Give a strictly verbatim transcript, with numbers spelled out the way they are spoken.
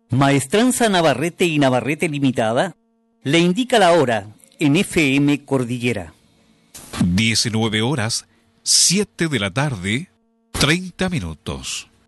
Maestranza Navarrete y Navarrete Limitada le indica la hora en F M Cordillera. diecinueve horas, siete de la tarde, treinta minutos.